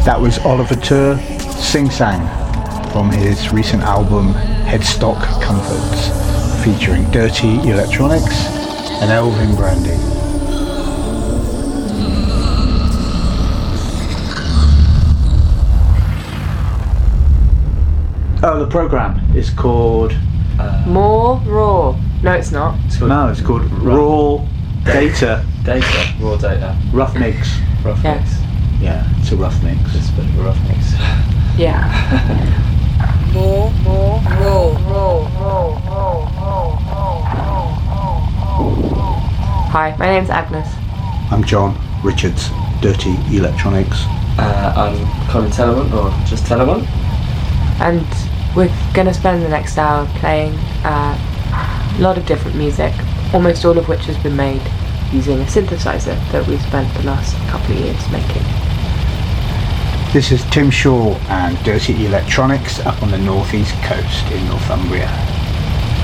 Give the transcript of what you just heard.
That was Oliver Tur, Sing Sang, from his recent album Headstock Comforts, featuring Dirty Electronics and Elvin Brandy. Oh, the programme is called... More Raw. No, it's not. It's called Raw Data. Raw Data. Rough Mix. Rough Mix. Yeah, it's a rough mix. It's a bit of a rough mix. Yeah. More Raw. Hi, my name's Agnes. I'm John Richards, Dirty Electronics. I'm Colin Tellerman, or just Tellerman. And we're going to spend the next hour playing a lot of different music, almost all of which has been made using a synthesizer that we've spent the last couple of years making. This is Tim Shaw and Dirty Electronics up on the northeast coast in Northumbria.